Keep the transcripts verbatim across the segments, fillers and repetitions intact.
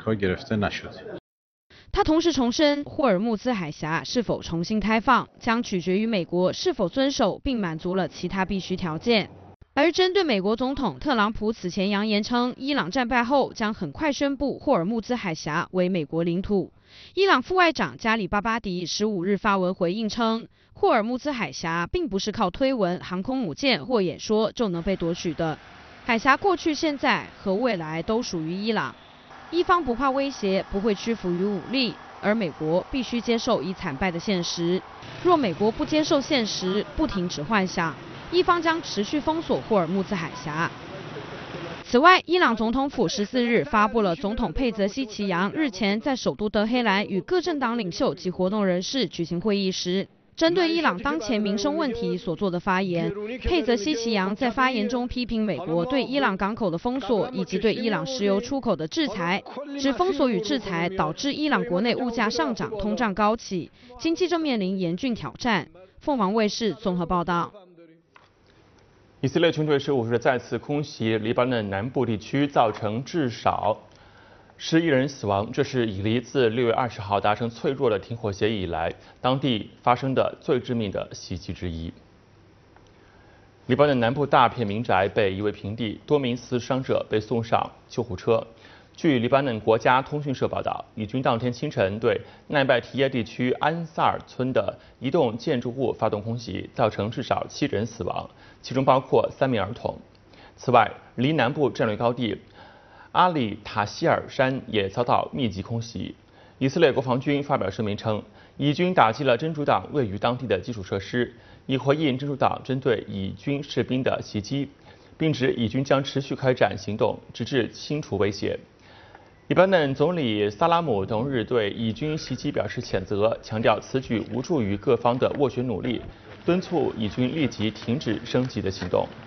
کار گرفته نشد. 他同时重申，霍尔木兹海峡是否重新开放，将取决于美国是否遵守并满足了其他必须条件。而针对美国总统特朗普此前扬言称，伊朗战败后将很快宣布霍尔木兹海峡为美国领土，伊朗副外长加里巴巴迪十五日发文回应称，霍尔木兹海峡并不是靠推文、航空母舰或演说就能被夺取的，海峡过去、现在和未来都属于伊朗。 伊方不怕威胁，不会屈服于武力，而美国必须接受已惨败的现实。若美国不接受现实，不停止幻想，伊方将持续封锁霍尔木兹海峡。此外，伊朗总统府十四日发布了总统佩泽西奇扬日前在首都德黑兰与各政党领袖及活动人士举行会议时， 针对伊朗当前民生问题所做的发言，佩泽西奇扬在发言中批评美国对伊朗港口的封锁以及对伊朗石油出口的制裁，指封锁与制裁导致伊朗国内物价上涨、通胀高企，经济正面临严峻挑战。凤凰卫视综合报道。 以色列军队十五日再次空袭黎巴嫩南部地区，造成至少 十一人死亡，这是以黎自六月二十号达成脆弱的停火协议以来，当地发生的最致命的袭击之一。黎巴嫩南部大片民宅被夷为平地，多名死伤者被送上救护车。据黎巴嫩国家通讯社报道，以军当天清晨对奈拜提耶地区安萨尔村的一栋建筑物发动空袭，造成至少七人死亡，其中包括三名儿童。此外，黎南部战略高地 阿里塔希尔山也遭到密集空袭。以色列国防军发表声明称，以军打击了真主党位于当地的基础设施，以回应真主党针对以军士兵的袭击，并指以军将持续开展行动，直至清除威胁。黎巴嫩总理萨拉姆同日对以军袭击表示谴责，强调此举无助于各方的斡旋努力，敦促以军立即停止升级的行动。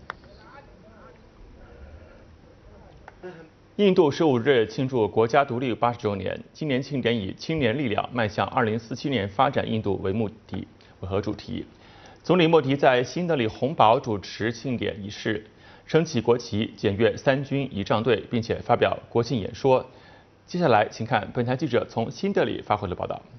印度十五日庆祝国家独立八十周年。今年庆典以“青年力量迈向二零四七年发展印度”为目的为和主题。总理莫迪在新德里红堡主持庆典仪式，升起国旗，检阅三军仪仗队，并且发表国庆演说。接下来，请看本台记者从新德里发回的报道。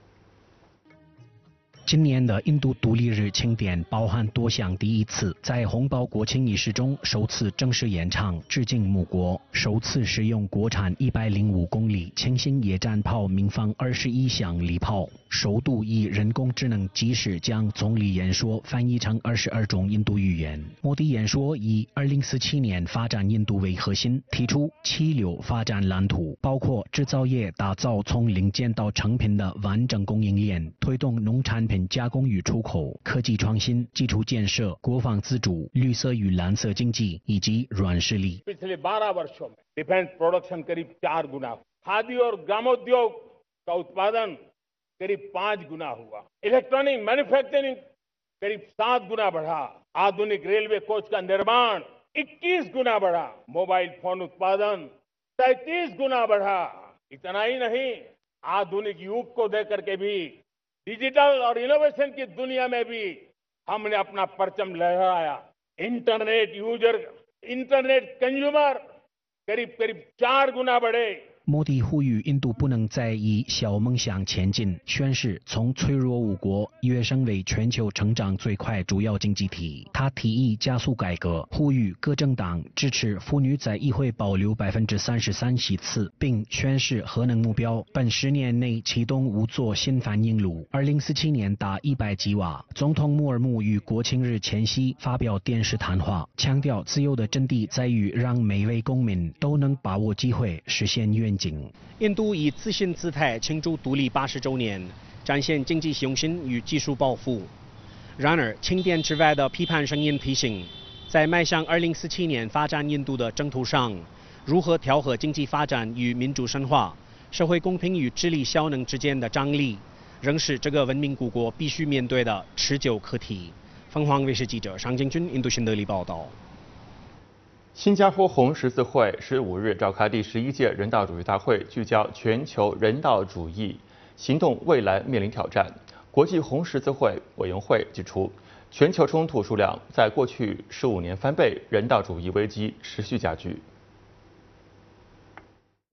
今年的印度独立日庆典包含多项第一次，在红堡国庆仪式中首次正式演唱致敬母国，首次使用国产一百零五公里轻型野战炮鸣放二十一响礼炮，首度以人工智能即时将总理演说翻译成二十二种印度语言。莫迪演说以二零四七年发展印度为核心，提出七流发展蓝图，包括制造业打造从零件到成品的完整供应链，推动农产品 加工与出口、科技创新、基础建设、国防自主、绿色与蓝色经济以及软实力。 पिछले बारह वर्षों में डिफेंस प्रोडक्शन करीब चार गुना, खादी और ग्रामोद्योग का उत्पादन करीब पांच गुना हुआ, इलेक्ट्रॉनिक मैन्युफैक्चरिंग करीब सात गुना बढ़ा, आधुनिक रेलवे कोच का निर्माण इक्कीस गुना बढ़ा, मोबाइल फोन उत्पादन तैंतीस गुना बढ़ा। इतना ही नहीं, आधुनिक युग को देकर के भी डिजिटल और इनोवेशन की दुनिया में भी हमने अपना परचम लहराया। इंटरनेट यूजर, इंटरनेट कंज्यूमर करीब करीब चार गुना बढ़े। 莫迪呼吁印度不能再以小梦想前进，宣示从脆弱五国跃升为全球成长最快主要经济体。他提议加速改革，呼吁各政党支持妇女在议会保留百分之三十三席次，并宣示核能目标，本十年内启动五座新反应炉，二零四七年达一百吉瓦。总统穆尔穆于国庆日前夕发表电视谈话，强调自由的真谛在于让每位公民都能把握机会，实现愿景。 印度以自信姿态庆祝独立八十周年，展现经济雄心与技术抱负。然而，庆典之外的批判声音提醒，在迈向二零四七年发展印度的征途上，如何调和经济发展与民主深化、社会公平与智力效能之间的张力，仍是这个文明古国必须面对的持久课题。凤凰卫视记者尚敬军印度新德里报道。 新加坡红十字会十五日召开第十一届人道主义大会，聚焦全球人道主义行动未来面临挑战。国际红十字会委员会指出，全球冲突数量在过去十五年翻倍，人道主义危机持续加剧。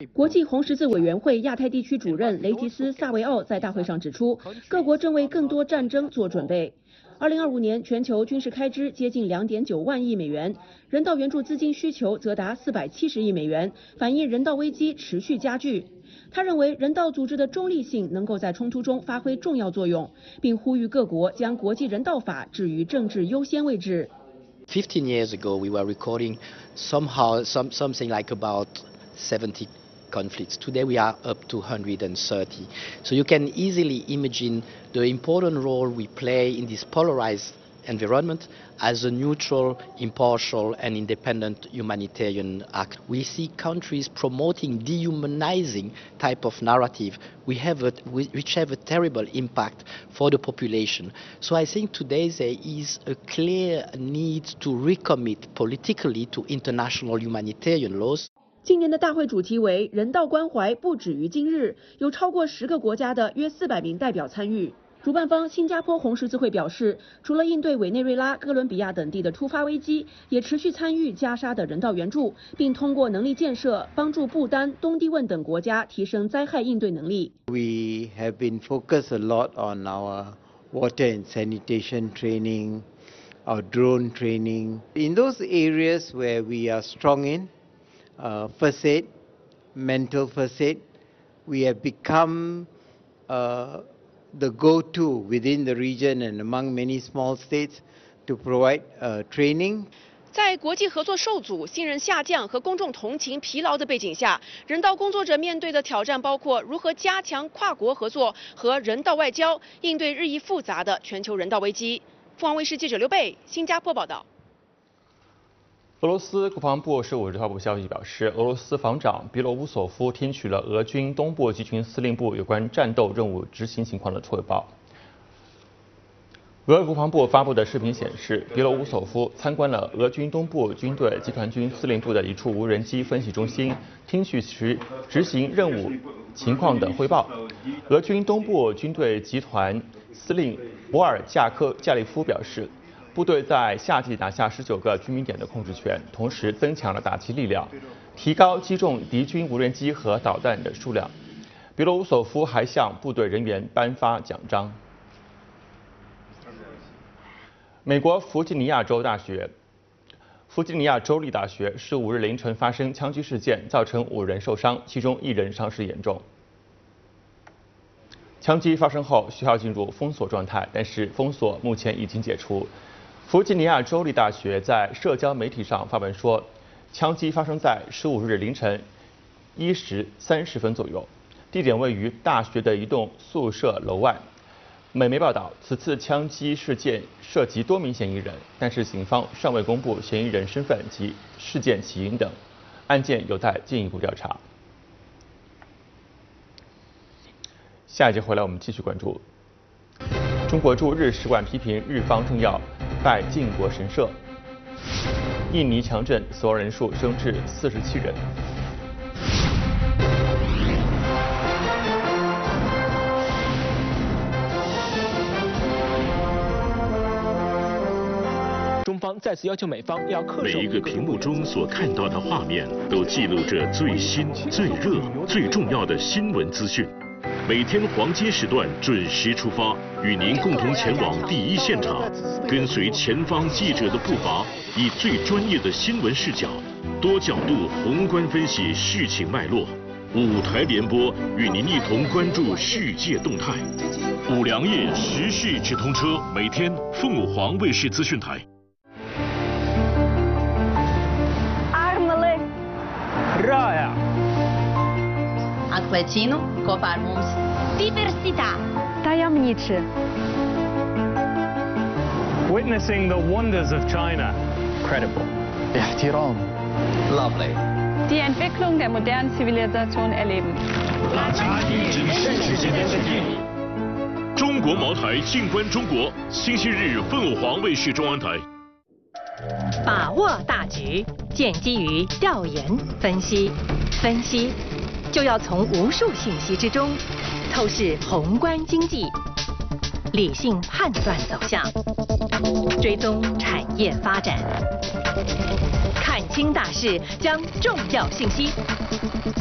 国际红十字委员会亚太地区主任雷吉斯·萨维奥在大会上指出，各国正为更多战争做准备。二零二五年全球军事开支接近两点九万亿美元，人道援助资金需求则达四百七十亿美元，反映人道危机持续加剧。他认为人道组织的中立性能够在冲突中发挥重要作用，并呼吁各国将国际人道法置于政治优先位置。 Fifteen years ago, we were recording somehow some something like about seventy conflicts. Today we are up to one hundred thirty. So you can easily imagine the important role we play in this polarized environment as a neutral, impartial and independent humanitarian act. We see countries promoting dehumanizing type of narrative we have a, which have a terrible impact for the population. So I think today there is a clear need to recommit politically to international humanitarian laws. 今年的大会主题为人道关怀不止于今日，有超过十个国家的约四百名代表参与。主办方新加坡红十字会表示，除了应对委内瑞拉、哥伦比亚等地的突发危机，也持续参与加沙的人道援助，并通过能力建设帮助不丹、东帝汶等国家提升灾害应对能力。 We have been focused a lot on our water and sanitation training, our drone training. In those areas where we are strong in, uh, first aid, mental first aid, we have become uh, the go-to within the region and among many small states to provide uh, training. 在国际合作受阻、信任下降和公众同情疲劳的背景下，人道工作者面对的挑战包括如何加强跨国合作和人道外交，应对日益复杂的全球人道危机。凤凰卫视记者刘贝，新加坡报道。 俄罗斯国防部十五日发布消息表示，俄罗斯防长别罗乌索夫听取了俄军东部集群司令部有关战斗任务执行情况的汇报。俄国防部发布的视频显示，别罗乌索夫参观了俄军东部军队集团军司令部的一处无人机分析中心，听取其执行任务情况的汇报。俄军东部军队集团司令博尔加科加利夫表示，部队在夏季拿下十九个居民点的控制权，同时增强了打击力量，提高击中敌军无人机和导弹的数量。别罗乌索夫还向部队人员颁发奖章。美国弗吉尼亚州大学、弗吉尼亚州立大学十五日凌晨发生枪击事件，造成五人受伤，其中一人伤势严重。枪击发生后，学校进入封锁状态，但是封锁目前已经解除。弗吉尼亚州立大学在社交媒体上发文说，枪击发生在十五日凌晨一时三十分左右，地点位于大学的一栋宿舍楼外。美媒报道，此次枪击事件涉及多名嫌疑人，但是警方尚未公布嫌疑人身份及事件起因等，案件有待进一步调查。下一节回来，我们继续关注。中国驻日使馆批评日方政要拜靖国神社。印尼强震，死亡人数升至四十七人。 中方再次要求美方要恪守。 每一个屏幕中所看到的画面，都记录着最新、最热、最重要的新闻资讯。每天黄金时段准时出发，与您共同前往第一现场，跟随前方记者的步伐，以最专业的新闻视角，多角度宏观分析事情脉络。五台联播，与您一同关注世界动态。五粮液时事直通车，每天凤凰卫视资讯台。 Armele Raya Acquacino Coparmus Diversità Tajemniczy Witnessing the wonders of China. Credible. Ihtiram. Lovely. Die Entwicklung der modernen Zivilisation erleben. 拉近与真实之间的距离。中国茅台，静观中国。星期日，凤凰卫视中央台。 把握大局，建基于调研分析，分析就要从无数信息之中透视宏观经济，理性判断走向，追踪产业发展，看清大势，将重要信息